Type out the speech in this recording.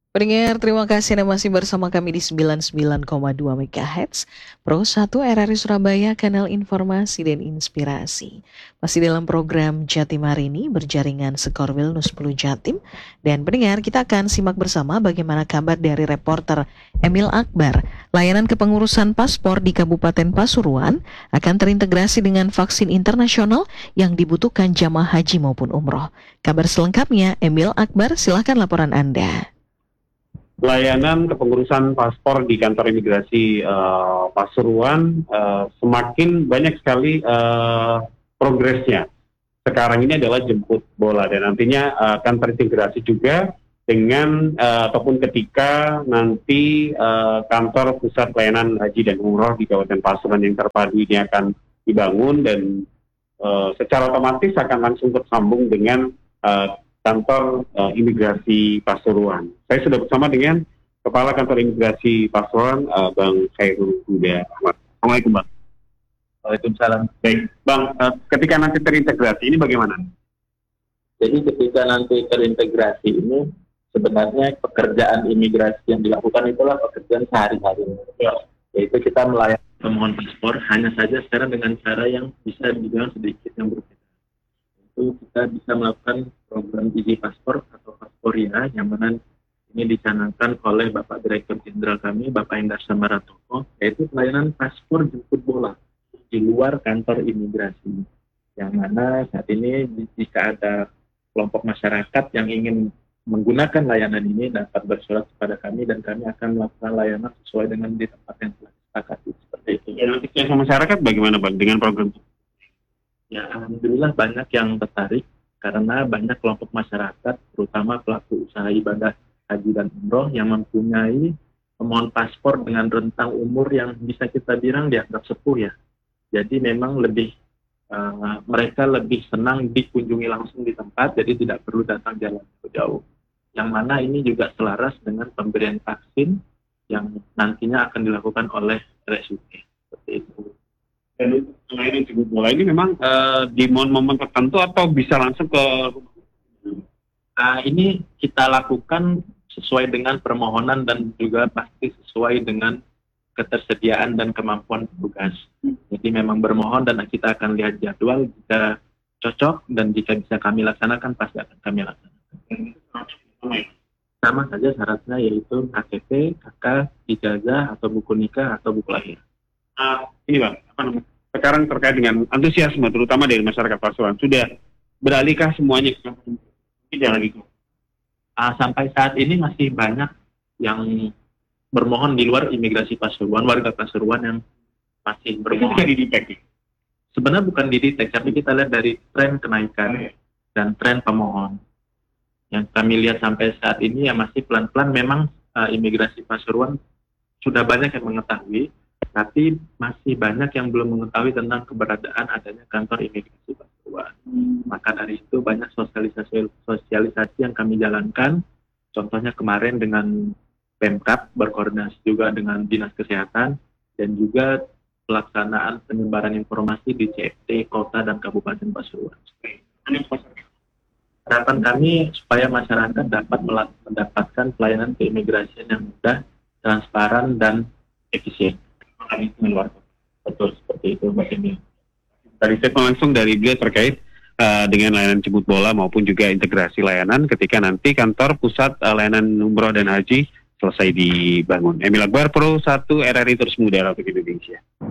Pendengar, terima kasih Anda masih bersama kami di 99,2 MHz Pro 1 RRI Surabaya, kanal informasi dan inspirasi. Masih dalam program Jatim hari ini berjaringan Skor Wilnus 10 Jatim. Dan pendengar, kita akan simak bersama bagaimana kabar dari reporter Emil Akbar. Layanan kepengurusan paspor di Kabupaten Pasuruan akan terintegrasi dengan vaksin internasional yang dibutuhkan jamaah haji maupun umroh. Kabar selengkapnya, Emil Akbar, silahkan laporan Anda. Layanan kepengurusan paspor di kantor imigrasi Pasuruan semakin banyak sekali progresnya. Sekarang ini adalah jemput bola dan nantinya akan terintegrasi juga dengan ataupun ketika nanti kantor pusat pelayanan haji dan umroh di Kabupaten Pasuruan yang terpadu ini akan dibangun dan secara otomatis akan langsung tersambung dengan kantor imigrasi Pasuruan. Saya sudah bersama dengan Kepala Kantor Imigrasi Pasuruan, Bang Khairul Huda Ahmad. Assalamualaikum, Bang. Waalaikumsalam. Baik, Bang, ketika nanti terintegrasi ini bagaimana? Jadi ketika nanti terintegrasi ini, sebenarnya pekerjaan imigrasi yang dilakukan itulah pekerjaan sehari-hari. Yaitu kita melayani pemohon paspor, hanya saja sekarang dengan cara yang bisa dibilang sedikit yang berbeda. Itu kita bisa melakukan program Easy Paspor atau Pasporia, yang mana ini dicanangkan oleh Bapak Direktur Jenderal kami, Bapak Endar Samaratoko, yaitu pelayanan paspor jemput bola di luar kantor imigrasi. Yang mana saat ini jika ada kelompok masyarakat yang ingin menggunakan layanan ini dapat bersurat kepada kami dan kami akan melakukan layanan sesuai dengan di tempat yang telah disepakati seperti itu. Ya, nanti sama masyarakat bagaimana, Bang, dengan program itu? Ya, alhamdulillah banyak yang tertarik karena banyak kelompok masyarakat, terutama pelaku usaha ibadah haji dan umroh yang mempunyai pemohon paspor dengan rentang umur yang bisa kita bilang dianggap sepuh ya. Jadi memang mereka lebih senang dikunjungi langsung di tempat, jadi tidak perlu datang jalan jauh. Yang mana ini juga selaras dengan pemberian vaksin yang nantinya akan dilakukan oleh RSUD. Seperti itu. Dan layanan jemput bola ini memang di momen-momen tertentu atau bisa langsung ke ini kita lakukan sesuai dengan permohonan dan juga pasti sesuai dengan ketersediaan dan kemampuan petugas. Jadi memang bermohon dan kita akan lihat jadwal jika cocok dan jika bisa kami laksanakan pasti akan kami laksanakan. Sama saja syaratnya yaitu KTP, KK, ijazah atau buku nikah atau buku lahir. Ini, Bang, sekarang terkait dengan antusiasme terutama dari masyarakat Pasuruan, sudah beralihkah semuanya ke tidak lagi? Sampai saat ini masih banyak yang bermohon di luar imigrasi Pasuruan, warga Pasuruan yang masih bermohon. Itu didetek. Sebenarnya bukan didetek, tapi kita lihat dari tren kenaikan dan tren pemohon. Yang kami lihat sampai saat ini ya masih pelan-pelan memang imigrasi Pasuruan sudah banyak yang mengetahui, tapi masih banyak yang belum mengetahui tentang keberadaan adanya kantor imigrasi Pasuruan. Maka dari itu banyak sosialisasi yang kami jalankan. Contohnya kemarin dengan Pemkab berkoordinasi juga dengan Dinas Kesehatan dan juga pelaksanaan penyebaran informasi di CFT Kota dan Kabupaten Pasuruan. Harapan kami supaya masyarakat dapat mendapatkan pelayanan keimigrasian yang mudah, transparan, dan efisien. Betul, seperti itu, Mbak Emil. Tadi saya langsung dari beliau terkait dengan layanan jemput bola maupun juga integrasi layanan ketika nanti kantor pusat layanan umroh dan haji selesai dibangun. Emil Akbar, Pro 1 RRI Terus Muda Republik Indonesia.